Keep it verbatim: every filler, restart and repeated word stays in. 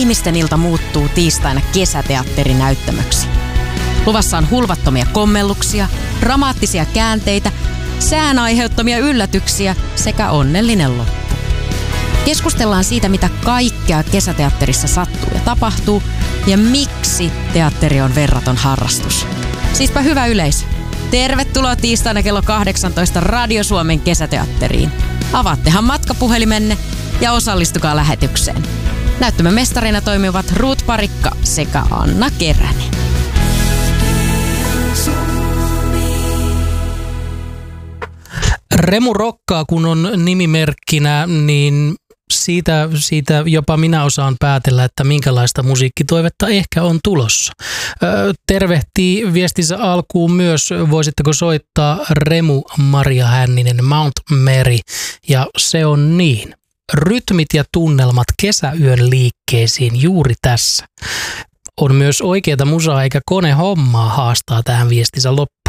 ihmisten ilta muuttuu tiistaina kesäteatterinäyttämöksi. Luvassa on hulvattomia kommelluksia, dramaattisia käänteitä, sään aiheuttamia yllätyksiä sekä onnellinen loppu. Keskustellaan siitä, mitä kaikkea kesäteatterissa sattuu ja tapahtuu ja miksi teatteri on verraton harrastus. Siispä hyvä yleisö. Tervetuloa tiistaina kello kahdeksantoista Radio Suomen kesäteatteriin. Avaattehan matkapuhelimenne ja osallistukaa lähetykseen. Näyttämön mestarina toimivat Ruut Parikka sekä Anna Keränen. Remu rokkaa, kun on nimimerkkinä, niin siitä, siitä jopa minä osaan päätellä, että minkälaista musiikkitoivetta ehkä on tulossa. Tervehtii viestinsä alkuun myös, voisitteko soittaa Remu Maria Hänninen, Mount Mary, ja se on niin. Rytmit ja tunnelmat kesäyön liikkeisiin juuri tässä. On myös oikeata musaa eikä kone hommaa, haastaa tähän viestinsä loppuun.